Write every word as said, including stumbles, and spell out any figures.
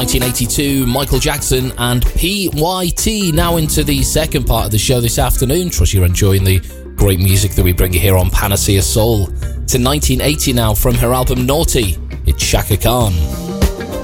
nineteen eighty-two, Michael Jackson and P Y T. Now into the second part of the show this afternoon. Trust you're enjoying the great music that we bring you here on Panacea Soul. To nineteen eighty now, from her album Naughty, it's Chaka Khan.